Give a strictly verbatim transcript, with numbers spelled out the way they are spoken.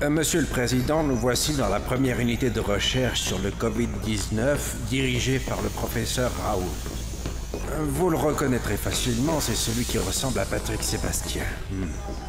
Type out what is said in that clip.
Euh, Monsieur le Président, nous voici dans la première unité de recherche sur le covid dix-neuf, dirigée par le professeur Raoult. Euh, Vous le reconnaîtrez facilement, c'est celui qui ressemble à Patrick Sébastien. Hmm.